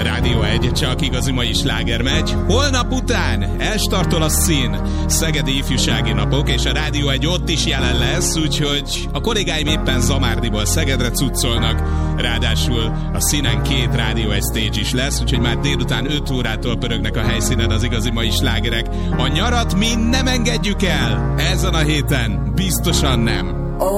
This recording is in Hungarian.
Rádió 1, csak igazi mai sláger megy. Holnap után elstartol a szín, Szegedi Ifjúsági Napok, és a Rádió 1 ott is jelen lesz, úgyhogy a kollégáim éppen Zamárdiból Szegedre cuccolnak. Ráadásul a színen 2 Rádió 1 stage is lesz, úgyhogy már délután 5 órától pörögnek a helyszínen az igazi mai slágerek. A nyarat mi nem engedjük el! Ezen a héten biztosan nem!